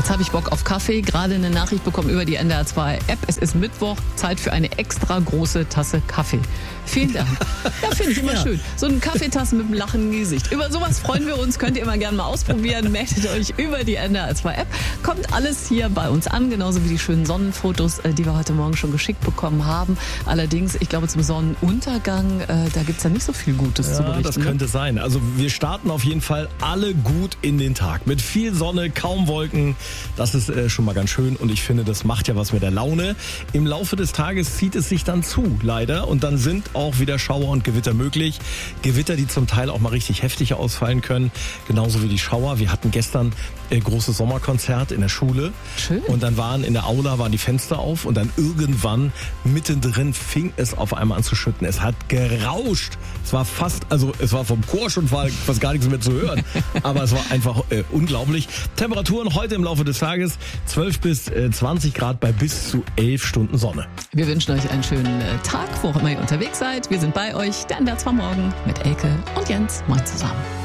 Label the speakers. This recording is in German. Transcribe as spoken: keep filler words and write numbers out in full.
Speaker 1: Jetzt habe ich Bock auf Kaffee. Gerade eine Nachricht bekommen über die N D R zwei App. Es ist Mittwoch, Zeit für eine extra große Tasse Kaffee. Vielen Dank. Ja, finde ich immer ja. schön. So eine Kaffeetasse mit einem lachenden Gesicht. Über sowas freuen wir uns. Könnt ihr immer gerne mal ausprobieren. Meldet euch über die N D R zwei App. Kommt alles hier bei uns an, genauso wie die schönen Sonnenfotos, die wir heute Morgen schon geschickt bekommen haben. Allerdings, ich glaube, zum Sonnenuntergang, äh, da gibt es ja nicht so viel Gutes
Speaker 2: ja,
Speaker 1: zu berichten.
Speaker 2: Das könnte
Speaker 1: ne?
Speaker 2: sein. Also wir starten auf jeden Fall alle gut in den Tag. Mit viel Sonne, kaum Wolken. Das ist äh, schon mal ganz schön. Und ich finde, das macht ja was mit der Laune. Im Laufe des Tages zieht es sich dann zu, leider. Und dann sind auch wieder Schauer und Gewitter möglich. Gewitter, die zum Teil auch mal richtig heftig ausfallen können. Genauso wie die Schauer. Wir hatten gestern äh, großes Sommerkonzert in der Schule.
Speaker 1: Schön.
Speaker 2: Und dann waren in der Aula waren die Fenster auf. Und dann irgendwann mittendrin fing es auf einmal an zu schütten. Es hat gerauscht. Es war fast, also es war vom Chor schon fast gar nichts mehr zu hören. Aber es war einfach äh, unglaublich. Temperaturen heute im Laufe des Tages zwölf bis zwanzig Grad bei bis zu elf Stunden Sonne.
Speaker 1: Wir wünschen euch einen schönen äh, Tag, wo auch immer ihr unterwegs seid. Wir sind bei euch, der N D R zwei Morgen mit Elke und Jens. Moin zusammen.